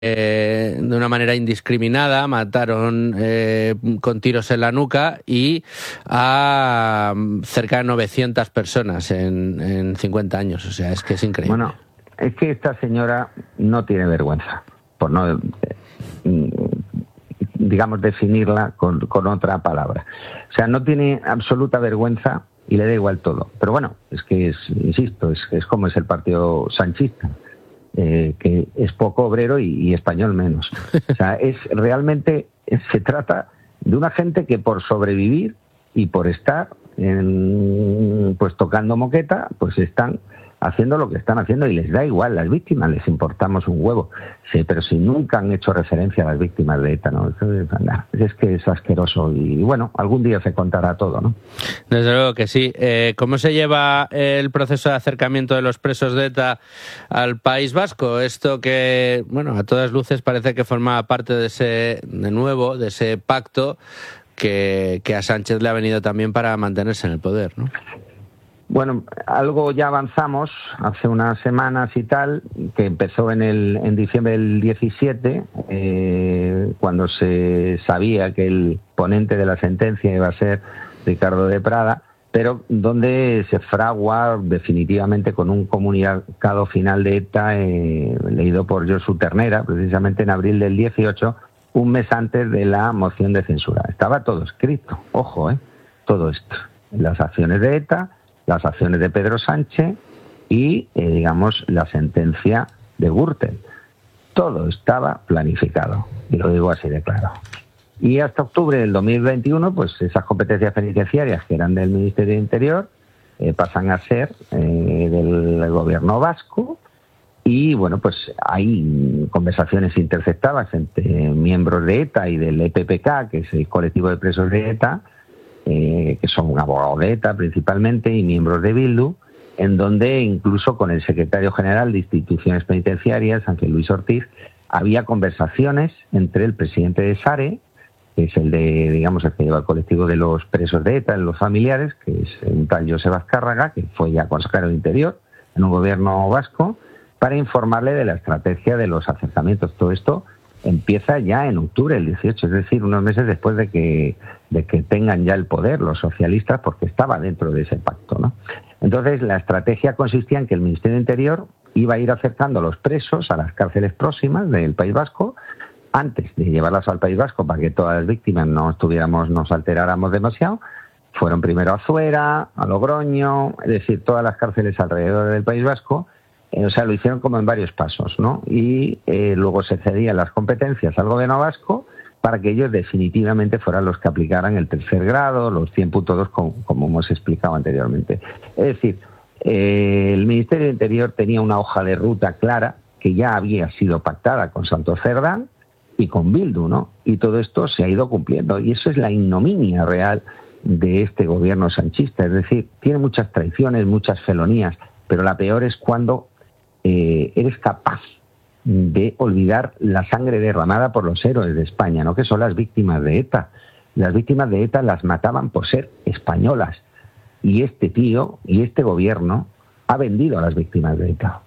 de una manera indiscriminada, mataron con tiros en la nuca y a cerca de 900 personas en 50 años. O sea, es que es increíble. Bueno, es que esta señora no tiene vergüenza, por no, digamos, definirla con otra palabra. O sea, no tiene absoluta vergüenza y le da igual todo. Pero bueno, es que insisto, es como es el partido sanchista. Que es poco obrero y español menos. O sea, realmente se trata de una gente que por sobrevivir y por estar pues tocando moqueta, pues están haciendo lo que están haciendo y les da igual. Las víctimas les importamos un huevo. Sí, pero si nunca han hecho referencia a las víctimas de ETA, ¿no? Es que es asqueroso y bueno, algún día se contará todo, ¿no? Desde luego que sí. ¿Cómo se lleva el proceso de acercamiento de los presos de ETA al País Vasco? Esto que, bueno, a todas luces parece que forma parte de ese pacto que a Sánchez le ha venido también para mantenerse en el poder, ¿no? Bueno, algo ya avanzamos hace unas semanas y tal, que empezó en diciembre del 17, cuando se sabía que el ponente de la sentencia iba a ser Ricardo de Prada, pero donde se fragua definitivamente con un comunicado final de ETA leído por Josu Ternera, precisamente en abril del 18, un mes antes de la moción de censura. Estaba todo escrito, ojo, todo esto, las acciones de ETA, las acciones de Pedro Sánchez y, digamos, la sentencia de Gürtel. Todo estaba planificado, y lo digo así de claro. Y hasta octubre del 2021, pues esas competencias penitenciarias que eran del Ministerio de Interior pasan a ser del gobierno vasco y, bueno, pues hay conversaciones interceptadas entre miembros de ETA y del EPPK, que es el colectivo de presos de ETA, que son abogados de ETA principalmente y miembros de Bildu, en donde incluso con el secretario general de Instituciones Penitenciarias, Ángel Luis Ortiz, había conversaciones entre el presidente de SARE, que es el que lleva el colectivo de los presos de ETA, los familiares, que es un tal Joseba Azcárraga, que fue ya consejero de Interior en un gobierno vasco, para informarle de la estrategia de los acercamientos. Todo esto empieza ya en octubre del 18, es decir, unos meses después de que tengan ya el poder los socialistas, porque estaba dentro de ese pacto, ¿no? Entonces, la estrategia consistía en que el Ministerio de Interior iba a ir acercando a los presos a las cárceles próximas del País Vasco, antes de llevarlas al País Vasco para que todas las víctimas nos alteráramos demasiado. Fueron primero a Zuera, a Logroño, es decir, todas las cárceles alrededor del País Vasco. O sea, lo hicieron como en varios pasos, ¿no? Y luego se cedían las competencias al gobierno vasco para que ellos definitivamente fueran los que aplicaran el tercer grado, los 100.2, como hemos explicado anteriormente. Es decir, el Ministerio de Interior tenía una hoja de ruta clara que ya había sido pactada con Santos Cerdán y con Bildu, ¿no? Y todo esto se ha ido cumpliendo. Y eso es la ignominia real de este gobierno sanchista. Es decir, tiene muchas traiciones, muchas felonías, pero la peor es cuando eres capaz de olvidar la sangre derramada por los héroes de España, ¿no? Que son las víctimas de ETA. Las víctimas de ETA las mataban por ser españolas. Y este tío y este gobierno ha vendido a las víctimas de ETA.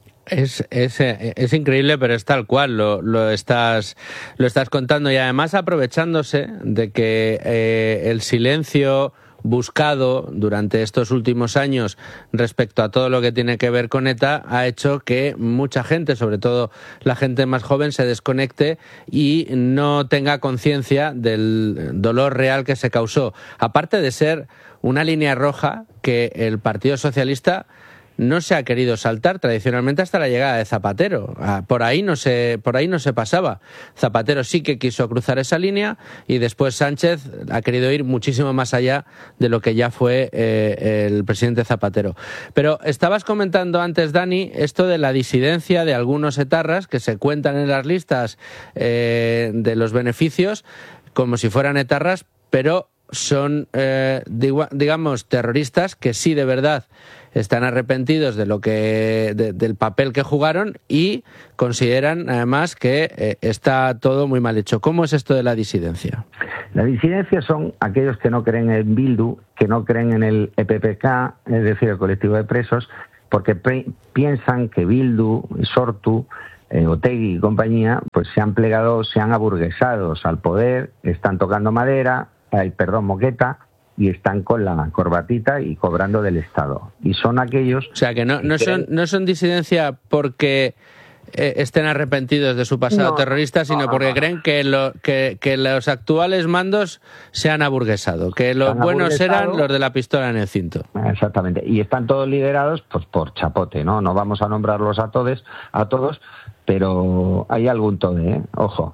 Es increíble, pero es tal cual, lo estás contando, y además aprovechándose de que el silencio buscado durante estos últimos años respecto a todo lo que tiene que ver con ETA ha hecho que mucha gente, sobre todo la gente más joven, se desconecte y no tenga conciencia del dolor real que se causó. Aparte de ser una línea roja que el Partido Socialista no se ha querido saltar tradicionalmente hasta la llegada de Zapatero. Por ahí no se pasaba. Zapatero sí que quiso cruzar esa línea y después Sánchez ha querido ir muchísimo más allá de lo que ya fue el presidente Zapatero. Pero estabas comentando antes, Dani, esto de la disidencia de algunos etarras que se cuentan en las listas de los beneficios como si fueran etarras, pero son, digamos, terroristas que sí de verdad están arrepentidos de del papel que jugaron y consideran además que está todo muy mal hecho. ¿Cómo es esto de la disidencia? La disidencia son aquellos que no creen en Bildu, que no creen en el EPPK, es decir, el colectivo de presos, porque piensan que Bildu, Sortu, Otegi y compañía, pues se han plegado, se han aburguesados al poder, están tocando moqueta, y están con la corbatita y cobrando del Estado. Y son aquellos... O sea, que no son disidencia porque estén arrepentidos de su pasado terrorista, sino porque creen que los actuales mandos se han aburguesado, que los buenos eran los de la pistola en el cinto. Exactamente. Y están todos liderados pues por chapote, ¿no? No vamos a nombrarlos a todos, pero hay algún tode, ojo.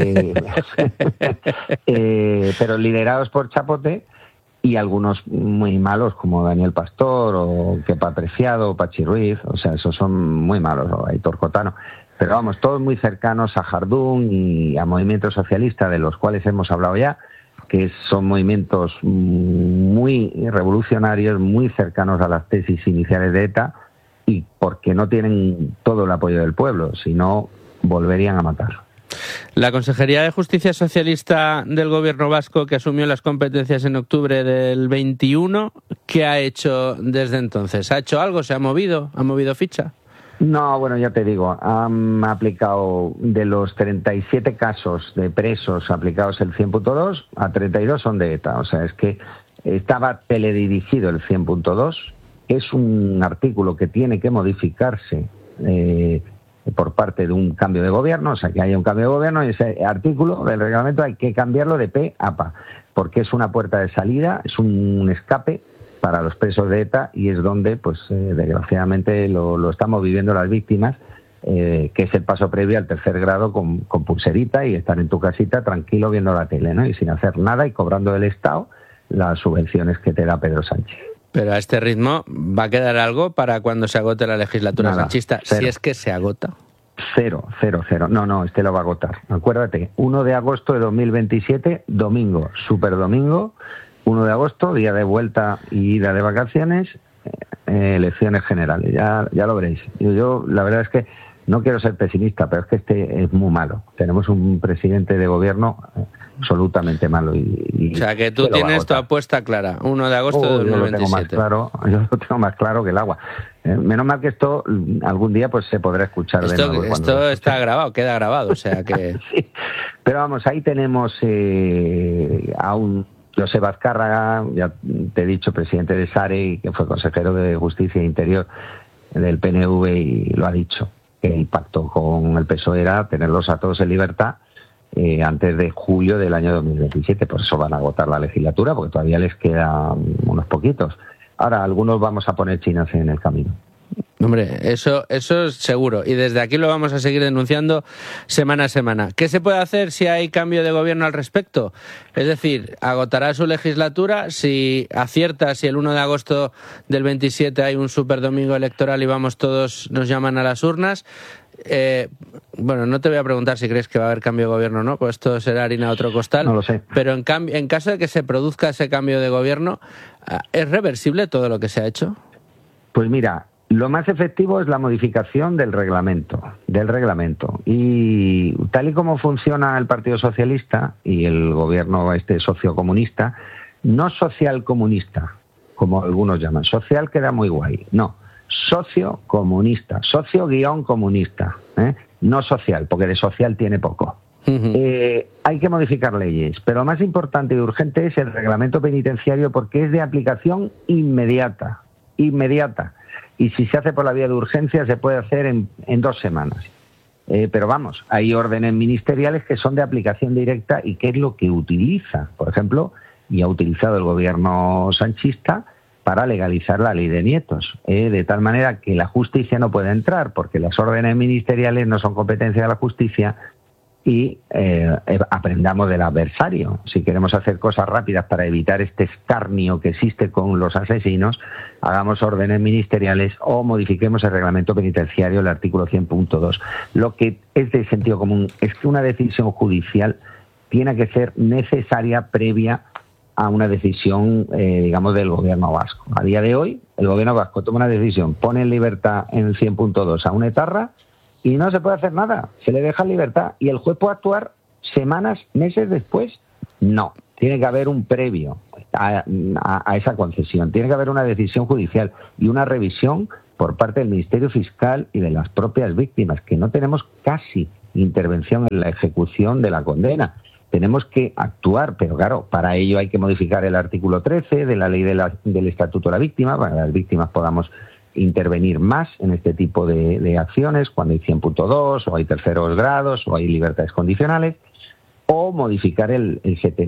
Pero liderados por chapote, y algunos muy malos como Daniel Pastor o Kepa Preciado o Pachi Ruiz, o sea, esos son muy malos, o Aitor Cotano, pero vamos, todos muy cercanos a Jardún y a Movimiento Socialista, de los cuales hemos hablado ya, que son movimientos muy revolucionarios, muy cercanos a las tesis iniciales de ETA, y porque no tienen todo el apoyo del pueblo, si no volverían a matar. La Consejería de Justicia Socialista del Gobierno vasco, que asumió las competencias en octubre del 21, ¿qué ha hecho desde entonces? ¿Ha hecho algo? ¿Se ha movido? ¿Ha movido ficha? No, bueno, ya te digo, han aplicado de los 37 casos de presos aplicados el 100.2, a 32 son de ETA. O sea, es que estaba teledirigido el 100.2, es un artículo que tiene que modificarse por parte de un cambio de gobierno, o sea, que haya un cambio de gobierno, y ese artículo del reglamento hay que cambiarlo de pe a pa, porque es una puerta de salida, es un escape para los presos de ETA, y es donde, pues desgraciadamente, lo estamos viviendo las víctimas, que es el paso previo al tercer grado con pulserita y estar en tu casita tranquilo viendo la tele, ¿no? Y sin hacer nada y cobrando del Estado las subvenciones que te da Pedro Sánchez. Pero a este ritmo va a quedar algo para cuando se agote la legislatura sanchista, si es que se agota. Cero. No, este lo va a agotar. Acuérdate, 1 de agosto de 2027, domingo, super domingo, 1 de agosto, día de vuelta y ida de vacaciones, elecciones generales. Ya lo veréis. Yo la verdad es que no quiero ser pesimista, pero es que este es muy malo. Tenemos un presidente de gobierno absolutamente malo. O sea, que tú tienes tu apuesta clara, 1 de agosto de 2027. Yo lo tengo más claro que el agua. Menos mal que esto algún día pues se podrá escuchar de nuevo. Esto está grabado, queda grabado, o sea que... Sí. Pero vamos, ahí tenemos a un Joseba Azcárraga, ya te he dicho, presidente de SARE, que fue consejero de Justicia e Interior del PNV, y lo ha dicho, que el pacto con el PSOE era tenerlos a todos en libertad antes de julio del año 2027. Por eso van a agotar la legislatura, porque todavía les quedan unos poquitos. Ahora, algunos vamos a poner chinas en el camino. Hombre, eso es seguro, y desde aquí lo vamos a seguir denunciando semana a semana. ¿Qué se puede hacer si hay cambio de gobierno al respecto? Es decir, agotará su legislatura, si acierta, si el 1 de agosto del 27 hay un superdomingo electoral y vamos todos, nos llaman a las urnas. Bueno, no te voy a preguntar si crees que va a haber cambio de gobierno o no, pues esto será harina de otro costal. No lo sé. Pero en caso de que se produzca ese cambio de gobierno, ¿es reversible todo lo que se ha hecho? Pues mira, lo más efectivo es la modificación del reglamento. Y tal y como funciona el Partido Socialista y el gobierno sociocomunista, no socialcomunista, como algunos llaman. Social queda muy guay. No, sociocomunista, socio-comunista, no social, porque de social tiene poco. Hay que modificar leyes, pero lo más importante y urgente es el reglamento penitenciario, porque es de aplicación inmediata. Y si se hace por la vía de urgencia, se puede hacer en 2 semanas. Pero vamos, hay órdenes ministeriales que son de aplicación directa, y que es lo que utiliza, por ejemplo, y ha utilizado el gobierno sanchista para legalizar la ley de nietos, de tal manera que la justicia no puede entrar, porque las órdenes ministeriales no son competencia de la justicia, y aprendamos del adversario. Si queremos hacer cosas rápidas para evitar este escarnio que existe con los asesinos, hagamos órdenes ministeriales o modifiquemos el reglamento penitenciario, el artículo 100.2. Lo que es de sentido común es que una decisión judicial tiene que ser necesaria previa a una decisión, digamos, del gobierno vasco. A día de hoy, el gobierno vasco toma una decisión, pone en libertad en el 100.2 a un etarra, y no se puede hacer nada, se le deja en libertad, y el juez puede actuar semanas, meses después. No, tiene que haber un previo a esa concesión, tiene que haber una decisión judicial y una revisión por parte del Ministerio Fiscal y de las propias víctimas, que no tenemos casi intervención en la ejecución de la condena. Tenemos que actuar, pero claro, para ello hay que modificar el artículo 13 de la ley del Estatuto de la Víctima, para que las víctimas podamos intervenir más en este tipo de acciones, cuando hay 100.2 o hay terceros grados o hay libertades condicionales, o modificar el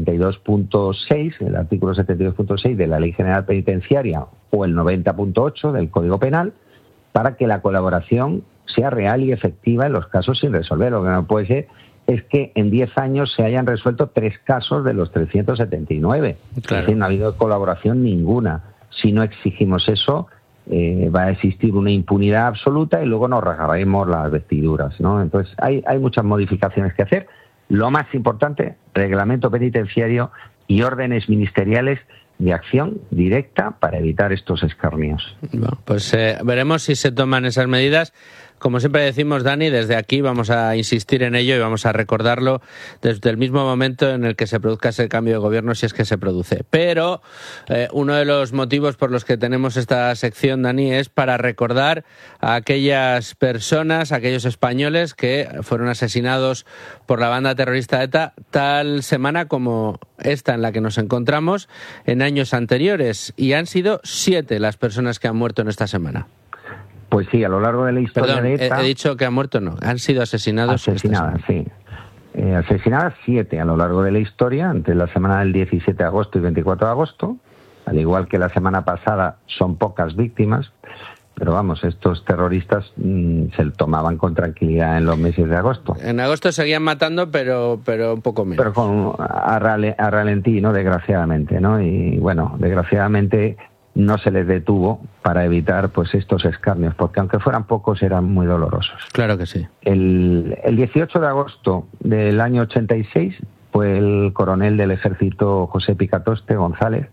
72.6, el artículo 72.6 de la Ley General Penitenciaria o el 90.8 del Código Penal, para que la colaboración sea real y efectiva en los casos sin resolver. Lo que no puede ser es que en 10 años se hayan resuelto 3 casos de los 379. Claro. Es decir, no ha habido colaboración ninguna. Si no exigimos eso, va a existir una impunidad absoluta y luego nos rasgaremos las vestiduras, ¿no? Entonces, hay muchas modificaciones que hacer. Lo más importante, reglamento penitenciario y órdenes ministeriales de acción directa para evitar estos escarnios. Bueno, pues veremos si se toman esas medidas. Como siempre decimos, Dani, desde aquí vamos a insistir en ello y vamos a recordarlo desde el mismo momento en el que se produzca ese cambio de gobierno, si es que se produce. Pero uno de los motivos por los que tenemos esta sección, Dani, es para recordar a aquellas personas, a aquellos españoles que fueron asesinados por la banda terrorista ETA tal semana como esta en la que nos encontramos en años anteriores. Y han sido 7 las personas que han muerto en esta semana. Pues sí, a lo largo de la historia de ETA... he dicho que han muerto, no, han sido asesinados. Asesinadas, sí. Asesinadas 7 a lo largo de la historia, entre la semana del 17 de agosto y 24 de agosto. Al igual que la semana pasada, son pocas víctimas, pero vamos, estos terroristas se tomaban con tranquilidad en los meses de agosto. En agosto seguían matando, pero un poco menos. Pero a ralentí, ¿no? Desgraciadamente, ¿no? Y bueno, desgraciadamente no se les detuvo para evitar pues estos escarnios, porque aunque fueran pocos eran muy dolorosos. Claro que sí. El 18 de agosto del año 86 fue el coronel del ejército José Picatoste González,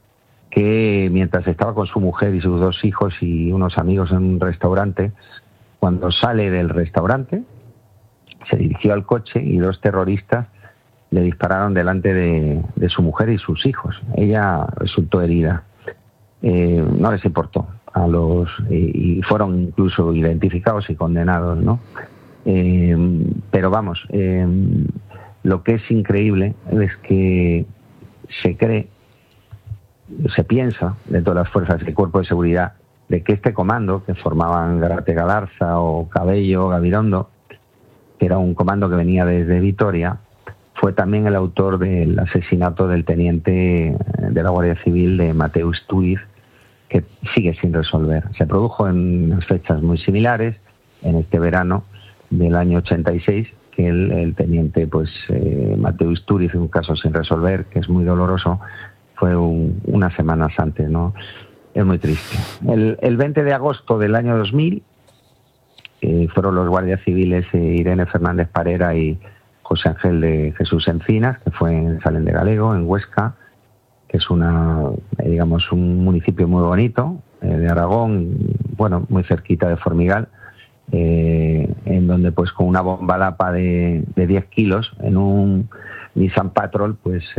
que mientras estaba con su mujer y sus 2 hijos y unos amigos en un restaurante, cuando sale del restaurante se dirigió al coche y 2 terroristas le dispararon delante de su mujer y sus hijos. Ella resultó herida. No les importó y fueron incluso identificados y condenados, ¿no? Pero vamos, lo que es increíble es que se piensa de todas las fuerzas del Cuerpo de Seguridad de que este comando, que formaban Garate Galarza o Cabello, Gabirondo, que era un comando que venía desde Vitoria, fue también el autor del asesinato del teniente de la Guardia Civil de Mateu Istúriz, que sigue sin resolver. Se produjo en unas fechas muy similares, en este verano del año 86, que el teniente Mateu Istúriz, un caso sin resolver, que es muy doloroso, fue unas semanas antes, ¿no? Es muy triste. El 20 de agosto del año 2000 fueron los guardias civiles Irene Fernández Parera y José Ángel de Jesús Encinas, que fue en Salén de Galego, en Huesca, que es un municipio muy bonito de Aragón, bueno, muy cerquita de Formigal, en donde pues con una bomba lapa de 10 kilos en un Nissan Patrol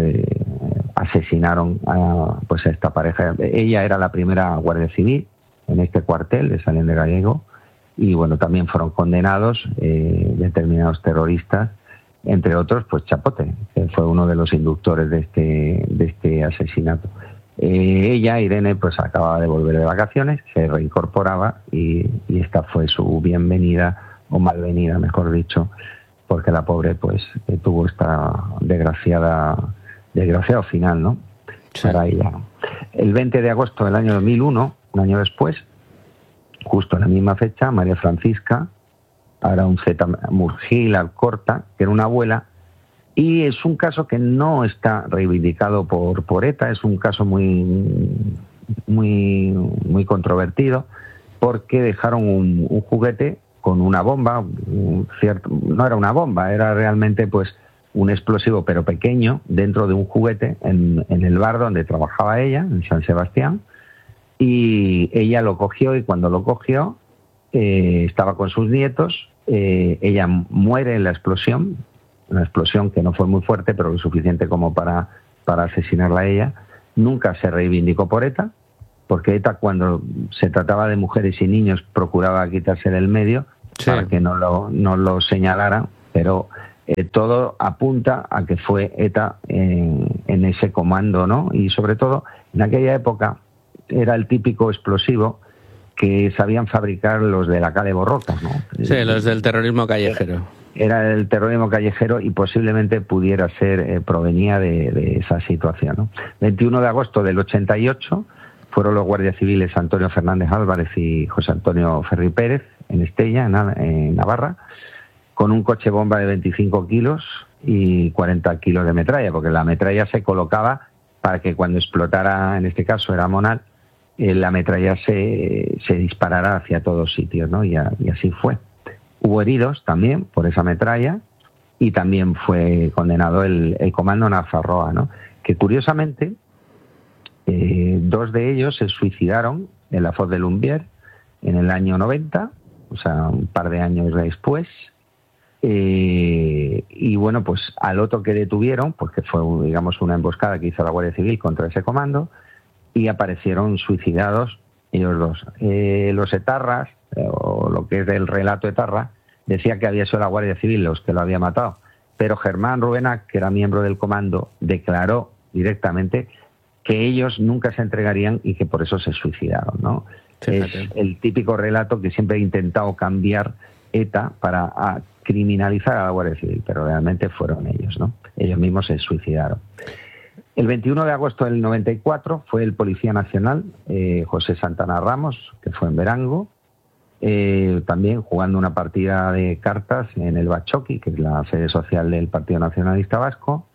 asesinaron a esta pareja. Ella era la primera guardia civil en este cuartel de Salén de Gallego y bueno, también fueron condenados determinados terroristas, entre otros pues Chapote, que fue uno de los inductores de este asesinato. Ella, Irene, pues acababa de volver de vacaciones, se reincorporaba y esta fue su bienvenida, o malvenida mejor dicho, porque la pobre pues tuvo esta desgraciado final, ¿no? Sí. Para ella. El 20 de agosto del año 2001, un año después, justo en la misma fecha, María Francisca Araunzeta Murgil Alcorta, que era una abuela, y es un caso que no está reivindicado por ETA, es un caso muy controvertido, porque dejaron un juguete con una bomba, no era una bomba, era realmente pues un explosivo pero pequeño dentro de un juguete en el bar donde trabajaba ella, en San Sebastián, y ella lo cogió y cuando lo cogió estaba con sus nietos, ella muere en la explosión, una explosión que no fue muy fuerte pero lo suficiente como para asesinarla a ella. Nunca se reivindicó por ETA porque ETA, cuando se trataba de mujeres y niños, procuraba quitarse del medio para que no lo señalaran, pero todo apunta a que fue ETA en ese comando, ¿no? Y sobre todo, en aquella época era el típico explosivo que sabían fabricar los de la Cale Borroca, ¿no? Sí, los del terrorismo callejero. Era el terrorismo callejero y posiblemente pudiera ser, provenía de esa situación, ¿no? 21 de agosto del 88 fueron los guardias civiles Antonio Fernández Álvarez y José Antonio Ferri Pérez en Estella, en Navarra, con un coche bomba de 25 kilos y 40 kilos de metralla, porque la metralla se colocaba para que cuando explotara, en este caso era Monal, la metralla se disparara hacia todos sitios, ¿no? Y así fue. Hubo heridos también por esa metralla y también fue condenado el comando Nazarroa, ¿no? Que curiosamente 2 de ellos se suicidaron en la Foz de Lumbier en el año 90, o sea, un par de años después. Y bueno, pues al otro que detuvieron, porque fue, digamos, una emboscada que hizo la Guardia Civil contra ese comando, y aparecieron suicidados ellos 2. Los etarras, o lo que es del relato etarra, decía que había sido la Guardia Civil los que lo había matado, pero Germán Rubenac, que era miembro del comando, declaró directamente que ellos nunca se entregarían y que por eso se suicidaron, ¿no? Fíjate. Es el típico relato que siempre he intentado cambiar ETA para criminalizar a la Guardia Civil, pero realmente fueron ellos, ¿no? Ellos mismos se suicidaron. El 21 de agosto del 94 fue el Policía Nacional, José Santana Ramos, que fue en Verango, también jugando una partida de cartas en el Bachoqui, que es la sede social del Partido Nacionalista Vasco,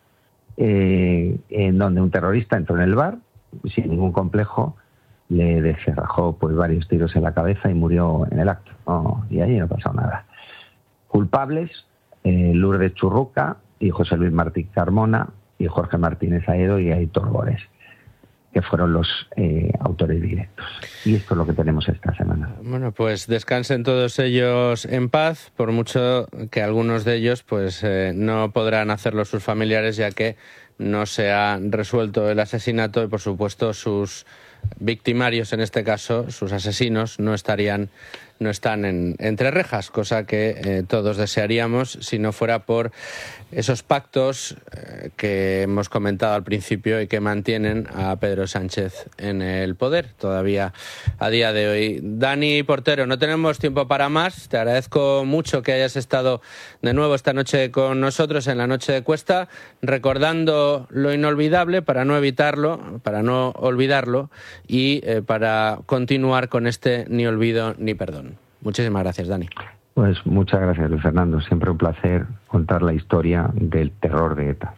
en donde un terrorista entró en el bar, sin ningún complejo, le descerrajó pues varios tiros en la cabeza y murió en el acto. Y allí no pasó nada. Culpables, Lourdes Churruca y José Luis Martí Carmona y Jorge Martínez Aedo y Aitor Bores, que fueron los autores directos. Y esto es lo que tenemos esta semana. Bueno, pues descansen todos ellos en paz, por mucho que algunos de ellos pues no podrán hacerlo sus familiares, ya que no se ha resuelto el asesinato y, por supuesto, sus victimarios, en este caso, sus asesinos, no están entre rejas, cosa que todos desearíamos si no fuera por esos pactos que hemos comentado al principio y que mantienen a Pedro Sánchez en el poder todavía a día de hoy. Dani Portero, no tenemos tiempo para más. Te agradezco mucho que hayas estado de nuevo esta noche con nosotros en la Noche de Cuesta, recordando lo inolvidable para no evitarlo, para no olvidarlo y para continuar con este ni olvido ni perdón. Muchísimas gracias, Dani. Pues muchas gracias, Luis Fernando. Siempre un placer contar la historia del terror de ETA.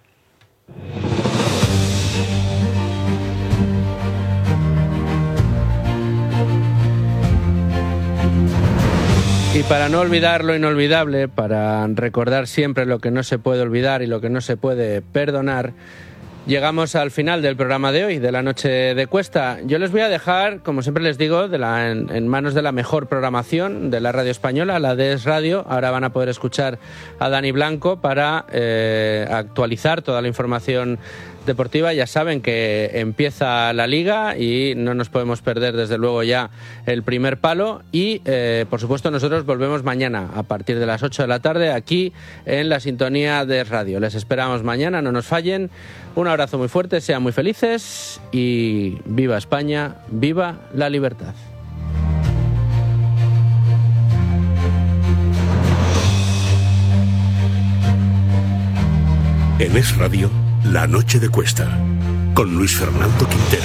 Y para no olvidar lo inolvidable, para recordar siempre lo que no se puede olvidar y lo que no se puede perdonar, llegamos al final del programa de hoy, de la Noche de Cuesta. Yo les voy a dejar, como siempre les digo, en manos de la mejor programación de la radio española, la de Es Radio. Ahora van a poder escuchar a Dani Blanco para actualizar toda la información deportiva. Ya saben que empieza la Liga y no nos podemos perder, desde luego, ya el primer palo. Y, por supuesto, nosotros volvemos mañana a partir de las 8 de la tarde aquí en la sintonía de Radio. Les esperamos mañana, no nos fallen. Un abrazo muy fuerte, sean muy felices y viva España, viva la libertad. En Es Radio, La Noche de Cuesta, con Luis Fernando Quintero.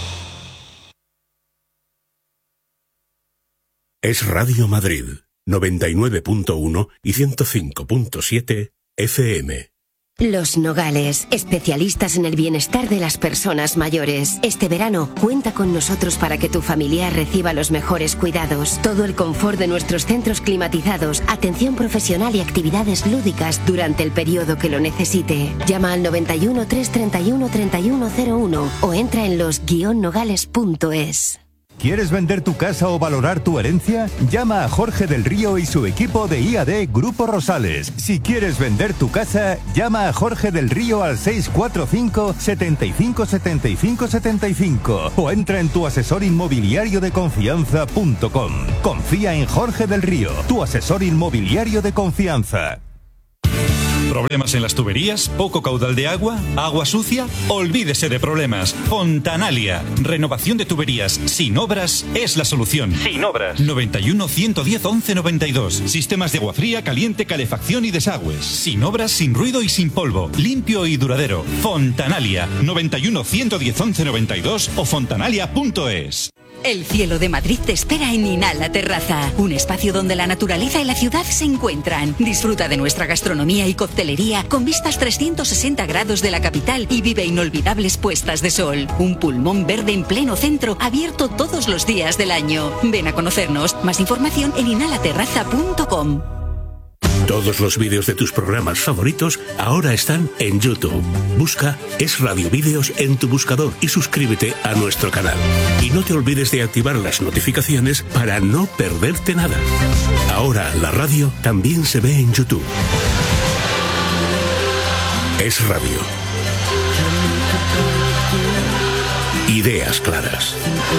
Es Radio Madrid, 99.1 y 105.7 FM. Los Nogales, especialistas en el bienestar de las personas mayores. Este verano, cuenta con nosotros para que tu familiar reciba los mejores cuidados. Todo el confort de nuestros centros climatizados, atención profesional y actividades lúdicas durante el periodo que lo necesite. Llama al 91 331 3101 o entra en los-nogales.es. ¿Quieres vender tu casa o valorar tu herencia? Llama a Jorge del Río y su equipo de IAD Grupo Rosales. Si quieres vender tu casa, llama a Jorge del Río al 645 75 75 75 o entra en tuasesorinmobiliariodeconfianza.com. Confía en Jorge del Río, tu asesor inmobiliario de confianza. ¿Problemas en las tuberías? ¿Poco caudal de agua? ¿Agua sucia? Olvídese de problemas. Fontanalia. Renovación de tuberías sin obras es la solución. Sin obras. 91 110 11 92. Sistemas de agua fría, caliente, calefacción y desagües. Sin obras, sin ruido y sin polvo. Limpio y duradero. Fontanalia. 91 110 11 92 o fontanalia.es. El cielo de Madrid te espera en Inhala Terraza, un espacio donde la naturaleza y la ciudad se encuentran. Disfruta de nuestra gastronomía y coctelería con vistas 360 grados de la capital y vive inolvidables puestas de sol. Un pulmón verde en pleno centro, abierto todos los días del año. Ven a conocernos. Más información en inhalaterraza.com. Todos los vídeos de tus programas favoritos ahora están en YouTube. Busca Es Radio Vídeos en tu buscador y suscríbete a nuestro canal. Y no te olvides de activar las notificaciones para no perderte nada. Ahora la radio también se ve en YouTube. Es Radio. Ideas claras.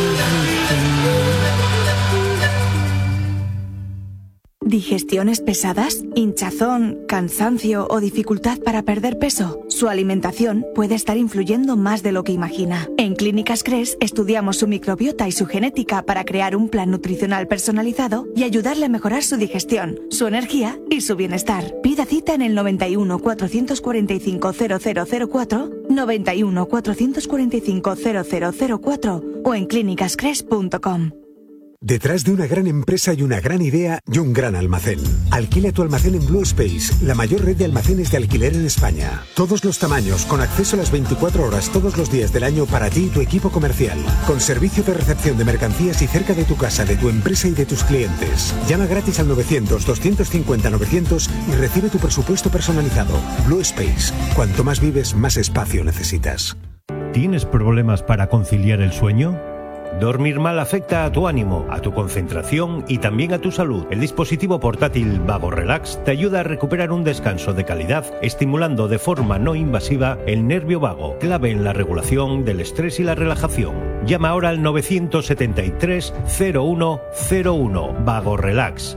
¿Digestiones pesadas? ¿Hinchazón, cansancio o dificultad para perder peso? Su alimentación puede estar influyendo más de lo que imagina. En Clínicas Cres estudiamos su microbiota y su genética para crear un plan nutricional personalizado y ayudarle a mejorar su digestión, su energía y su bienestar. Pida cita en el 91 445 0004, 91 445 0004 o en clínicascres.com. Detrás de una gran empresa hay una gran idea y un gran almacén. Alquila tu almacén en Blue Space, la mayor red de almacenes de alquiler en España. Todos los tamaños, con acceso a las 24 horas todos los días del año para ti y tu equipo comercial. Con servicio de recepción de mercancías y cerca de tu casa, de tu empresa y de tus clientes. Llama gratis al 900-250-900 y recibe tu presupuesto personalizado. Blue Space. Cuanto más vives, más espacio necesitas. ¿Tienes problemas para conciliar el sueño? Dormir mal afecta a tu ánimo, a tu concentración y también a tu salud. El dispositivo portátil Vago Relax te ayuda a recuperar un descanso de calidad, estimulando de forma no invasiva el nervio vago, clave en la regulación del estrés y la relajación. Llama ahora al 973 0101. Vago Relax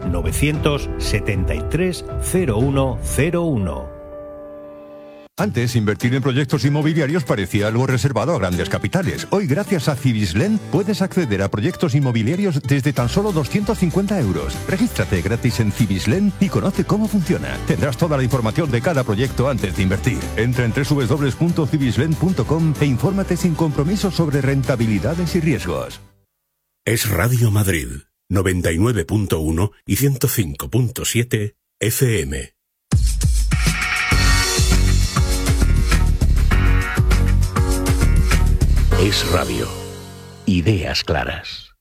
973 0101. Antes, invertir en proyectos inmobiliarios parecía algo reservado a grandes capitales. Hoy, gracias a Cibislen, puedes acceder a proyectos inmobiliarios desde tan solo 250 euros. Regístrate gratis en Cibislen y conoce cómo funciona. Tendrás toda la información de cada proyecto antes de invertir. Entra en www.cibislen.com e infórmate sin compromiso sobre rentabilidades y riesgos. Es Radio Madrid, 99.1 y 105.7 FM. Es Radio. Ideas claras.